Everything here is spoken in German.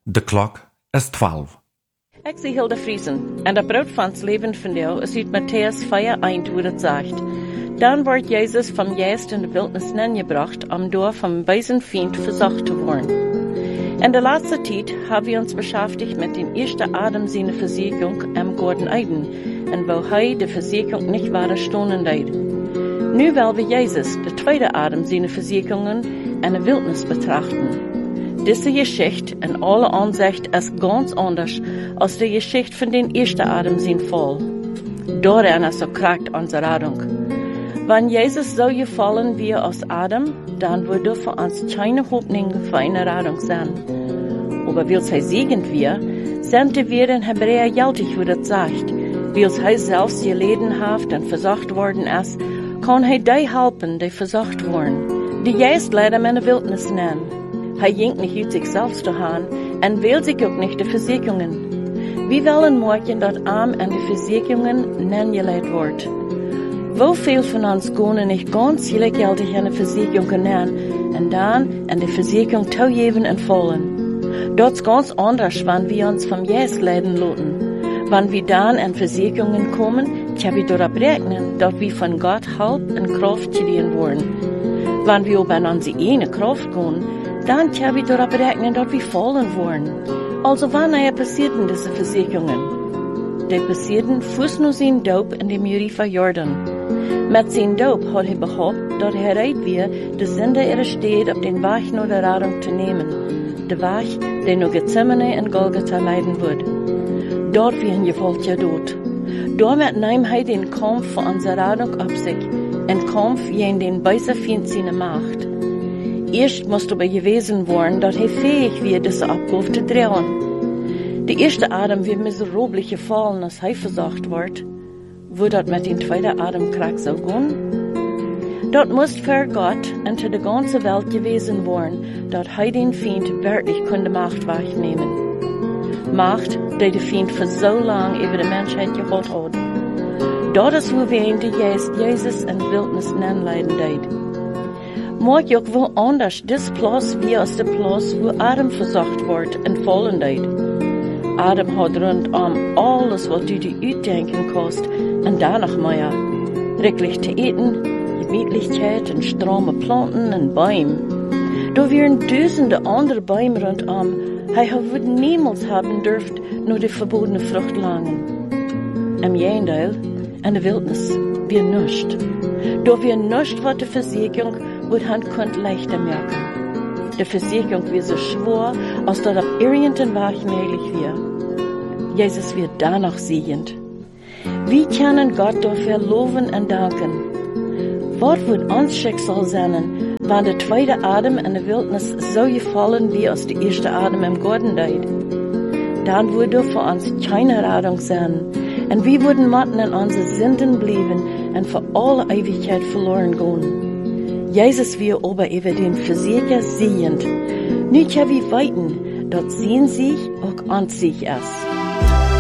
De klok is 12. Ik zie Hilde Friesen, en dat brood van het leven van jou is uit Matthäus 4:1, hoe het zegt. Dan wordt Jezus van juist in de wildnis gebracht, om door van wijzen vriend verzocht te worden. In de laatste tijd hebben we ons beschäftigt met de eerste Adam zijn verzekering am Garten Eden, en wo hij de verzekering niet ware stonden deed. Nu willen we Jezus, de tweede Adam zijn verzekeringen, en de wildnis betrachten. Diese Geschichte in alle Ansicht ist ganz anders als die Geschichte von den ersten Adam sein Fall. Daran ist so kragt unsere Rettung. Wenn Jesus so gefallen wie als Adam, dann würde für uns keine Hoffnung für eine Rettung sein. Aber weil er siegend wir, sind wir in Hebräer geltig, wie das sagt. Weil er selbst geleden hat und versucht worden ist, kann er die helfen, die versucht wurden. Die jetzt leider in der Wildnis nennen. Hij jinkt niet uit zichzelf te gaan en wil zich ook niet de verzekeringen. Wie willen morgen dat arm en de verzekeringen nengeleid wordt? Hoeveel van ons kunnen niet ganz gelijkgeldig aan de verzekeringen nemen en dan aan de verzekering toegeven en volgen? Dat is ganz anders, wanneer we ons van Jezus leiden laten. Wanneer we dan aan verzekeringen komen, kunnen we erop rekenen dat we van God hulp en kracht gediend worden. Wanneer we op aan onze ene kracht gaan, dan kunnen we erop rekenen dat we vallen worden. Also wanneer passierten deze verzekeringen? Die passierten voest nu zijn doop in de Murie van Jordan. Met zijn doop had hij behoopt dat hij rijdt weer de zinde er steed op den weg naar de Rettung te nemen. De weg die naar Gethsemane en Golgotha leiden wordt. Dort werden gevolgd dood. Daarmee neemt hij den Kampf voor onze Rettung op zich. Een Kampf gegen den bösen Feind seine Macht. Erst muss aber gewesen worden, dass er fähig wird, diese Abwurf zu drehen. Der erste Adam wird miserabel gefallen, als er versucht wird. Wo das mit dem zweiten Adam krieg so gehen? Das muss für Gott und die ganze Welt gewesen worden, dass er den Feind wirklich konnte Macht wegnehmen. Macht, die der Feind für so lange über die Menschheit geholt hat. Das ist, wo wir in Jesus in Wildnis leiden deed. Mag ook wel anders dis Platz wie als de Platz wo Adam versucht wordt en vallen deed. Adam had rondom alles wat u die uitdenken kost en daar nog meer. Reklich te eten, Gemütlichkeit en strome Planten en Bäume. Da wären duizenden andere Bäume rondom, hij would niemals haben dürft nur die verbotene Frucht langen. Im Gegenteil, in de Wildnis, wir nuscht. Da wir nuscht wat de Versicherung wat han kunt leichter merken. De Versicherung wird so schwer, als dat op irgendein Weg möglich wird. Jesus wird danach siegend. Wie können Gott dafür loben und danken? Was wird uns Schicksal sein, wenn der zweite Adam in der Wildnis so gefallen wie als der erste Adam im Garten deed? Dann würde für uns keine Rettung sein, und wir würden matten in unsere Sünden bleiben und für alle Ewigkeit verloren gehen. Jesus wir aber über den Versieger sehend. Nu können wir weiten, dort sehen sich auch an sich ist.